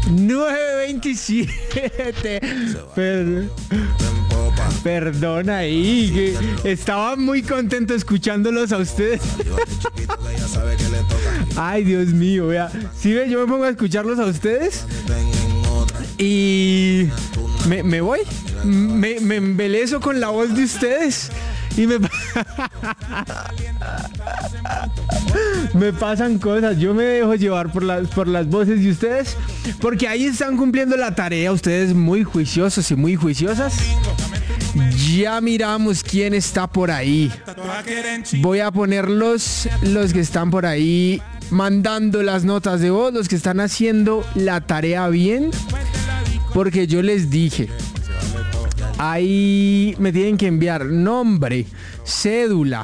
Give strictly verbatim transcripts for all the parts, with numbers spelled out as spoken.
nueve veintisiete. Per- Perdón ahí, que estaba muy contento escuchándolos a ustedes. Ay, Dios mío, vea. Si ve, yo me pongo a escucharlos a ustedes y me, me voy. Me, me embelezo con la voz de ustedes y me me pasan cosas. Yo me dejo llevar por las, por las voces de ustedes, porque ahí están cumpliendo la tarea ustedes, muy juiciosos y muy juiciosas. Ya miramos quién está por ahí. Voy a poner los, los que están por ahí mandando las notas de voz, los que están haciendo la tarea bien, porque yo les dije, ahí me tienen que enviar nombre, cédula,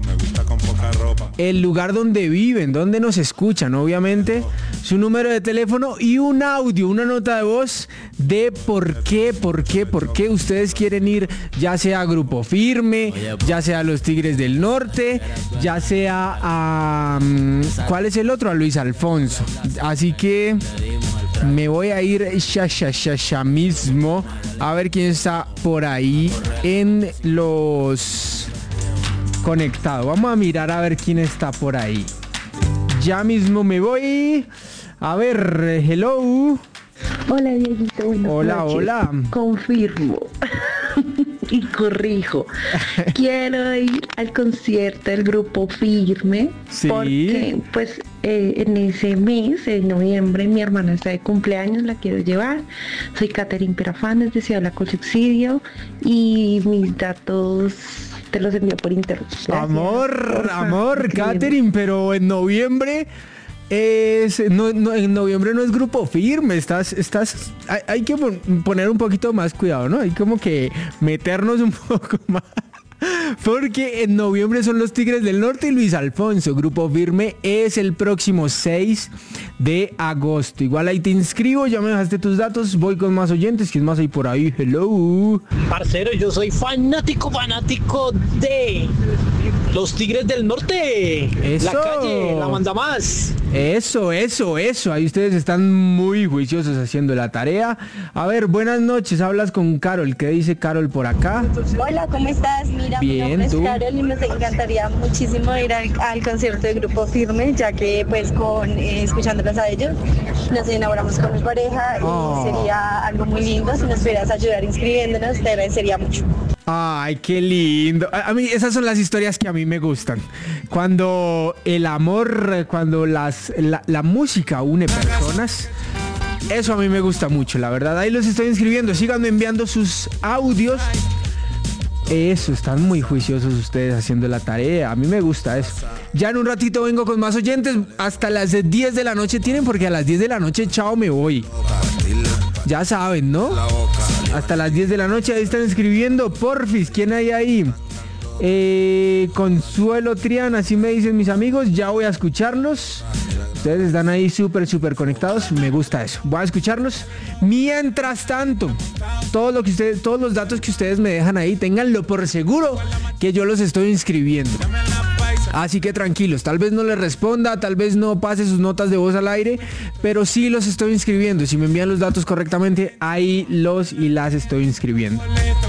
el lugar donde viven, donde nos escuchan, obviamente, su número de teléfono y un audio, una nota de voz de por qué, por qué, por qué ustedes quieren ir, ya sea a Grupo Firme, ya sea a los Tigres del Norte, ya sea a... ¿cuál es el otro? A Luis Alfonso. Así que me voy a ir ya, ya, ya, ya mismo a ver quién está por ahí en los conectados. Vamos a mirar a ver quién está por ahí. Ya mismo me voy. A ver, hello. Hola, Dieguito. Buenas hola, noches. hola. Confirmo y corrijo. Quiero ir al concierto del Grupo Firme. Sí. Porque, pues, eh, en ese mes, en noviembre, mi hermana está de cumpleaños, la quiero llevar. Soy Catherine Perafanes de Ciudad La Subsidio y mis datos te los envío por internet. Gracias. Amor, Porfa, amor, escríbeme. Catherine, pero en noviembre es, no, no, en noviembre no es Grupo Firme, estás, estás, hay, hay que poner un poquito más cuidado, ¿no? Hay como que meternos un poco más. Porque en noviembre son los Tigres del Norte y Luis Alfonso. Grupo Firme es el próximo seis de agosto. Igual ahí te inscribo, ya me dejaste tus datos. Voy con más oyentes. ¿Quién más hay por ahí? Hello. Parcero, yo soy fanático, fanático de los Tigres del Norte. Eso. La calle, la manda más. Eso, eso, eso. Ahí ustedes están muy juiciosos haciendo la tarea. A ver, buenas noches. Hablas con Carol. ¿Qué dice Carol por acá? Hola, ¿cómo estás? Mira, Bien, mi nombre ¿tú? es Carol y me encantaría muchísimo ir al, al concierto de Grupo Firme, ya que pues con eh, escuchándolos a ellos nos enamoramos con mi pareja y Oh. sería algo muy lindo. Si nos pudieras ayudar inscribiéndonos, te agradecería mucho. Ay, qué lindo. A, a mí esas son las historias que a mí me gustan. Cuando el amor, cuando las, la, la música une personas. Eso a mí me gusta mucho, la verdad. Ahí los estoy inscribiendo. Síganme enviando sus audios. Eso, están muy juiciosos ustedes haciendo la tarea. A mí me gusta eso. Ya en un ratito vengo con más oyentes. Hasta las diez de la noche tienen, porque a las diez de la noche, chao, me voy. Ya saben, ¿no? Hasta las diez de la noche, ahí están escribiendo. Porfis, ¿quién hay ahí? Eh, Consuelo Triana, así me dicen mis amigos. Ya voy a escucharlos. Ustedes están ahí súper, súper conectados. Me gusta eso. Voy a escucharlos. Mientras tanto, todo lo que ustedes, todos los datos que ustedes me dejan ahí, ténganlo por seguro que yo los estoy inscribiendo. Así que tranquilos, tal vez no les responda, tal vez no pase sus notas de voz al aire, pero sí los estoy inscribiendo. Si me envían los datos correctamente, ahí los y las estoy inscribiendo.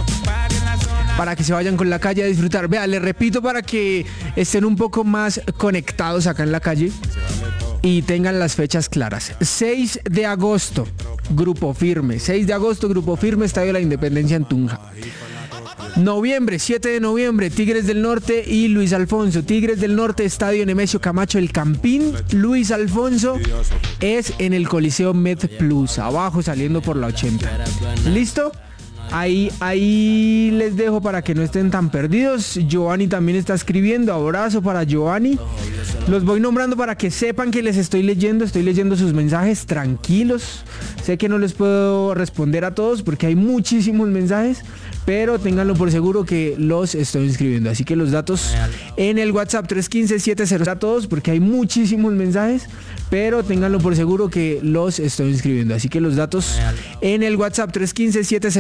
Para que se vayan con la calle a disfrutar. Vea, les repito para que estén un poco más conectados acá en la calle y tengan las fechas claras. seis de agosto, Grupo Firme. seis de agosto, Grupo Firme, Estadio de la Independencia en Tunja. Noviembre, siete de noviembre, Tigres del Norte y Luis Alfonso. Tigres del Norte, Estadio Nemesio Camacho El Campín. Luis Alfonso es en el Coliseo Med Plus, abajo saliendo por la ochenta. ¿Listo? Ahí, ahí les dejo para que no estén tan perdidos. Giovanni también está escribiendo. Abrazo para Giovanni. Los voy nombrando para que sepan que les estoy leyendo. Estoy leyendo sus mensajes, tranquilos. Sé que no les puedo responder a todos porque hay muchísimos mensajes, pero ténganlo por seguro que los estoy inscribiendo. Así que los datos en el WhatsApp tres uno cinco siete cero a todos, porque hay muchísimos mensajes, pero ténganlo por seguro que los estoy inscribiendo. Así que los datos en el WhatsApp tres uno cinco siete cero